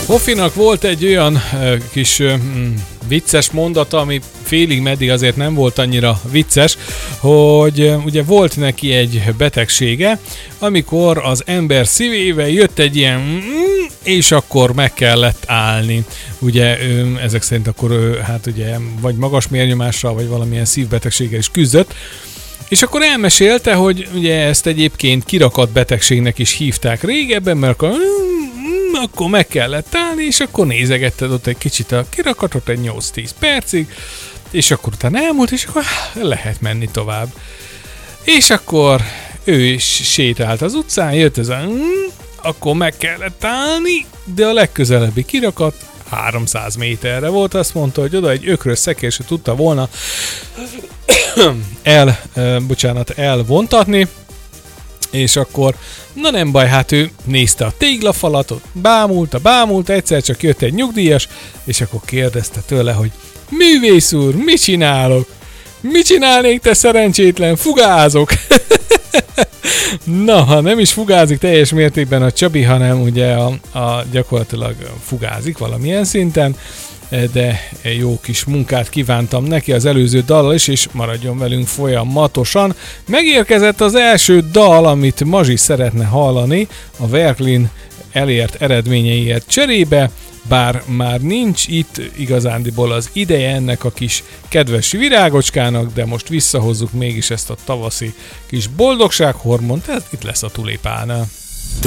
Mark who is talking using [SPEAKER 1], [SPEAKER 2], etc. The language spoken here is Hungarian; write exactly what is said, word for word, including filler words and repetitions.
[SPEAKER 1] Hoffinak volt egy olyan uh, kis uh, vicces mondata, ami félig meddig azért nem volt annyira vicces, hogy uh, ugye volt neki egy betegsége, amikor az ember szívével jött egy ilyen mm, és akkor meg kellett állni. Ugye uh, ezek szerint akkor uh, hát ugye vagy magas mérnyomással, vagy valamilyen szívbetegséggel is küzdött. És akkor elmesélte, hogy ugye ezt egyébként kirakat betegségnek is hívták régebben, mert akkor, mm, akkor meg kellett állni, és akkor nézegetted ott egy kicsit a kirakatot egy nyolc-tíz percig, és akkor utána elmúlt, és akkor lehet menni tovább. És akkor ő is sétált az utcán, jött ez a mm, akkor meg kellett állni, de a legközelebbi kirakat háromszáz méterre volt, azt mondta, hogy oda egy ökrös szekér se tudta volna el, e, bocsánat, elvontatni, és akkor, na nem baj, hát ő nézte a téglafalatot, bámulta, bámulta, egyszer csak jött egy nyugdíjas, és akkor kérdezte tőle, hogy művész úr, mit csinálok? Mit csinálnék, te szerencsétlen? Fugázok! Na, ha nem is fugázik teljes mértékben a Csabi, hanem ugye a, a gyakorlatilag fugázik valamilyen szinten, de jó kis munkát kívántam neki az előző dallal is, és maradjon velünk folyamatosan. Megérkezett az első dal, amit Mazsi szeretne hallani, a Verklin elért eredményeiért cserébe, bár már nincs itt igazándiból az ideje ennek a kis kedves virágocskának, de most visszahozzuk mégis ezt a tavaszi kis boldogsághormont, tehát itt lesz a tulipánál.